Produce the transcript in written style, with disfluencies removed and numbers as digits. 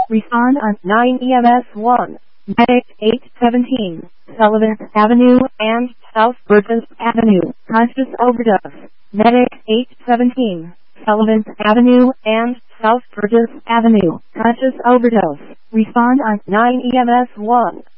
Respond on 9 EMS 1. Medic 817, Sullivan Avenue and South Burgess Avenue, conscious overdose. Medic 817, Sullivan Avenue and South Burgess Avenue, conscious overdose. Respond on 9 EMS 1.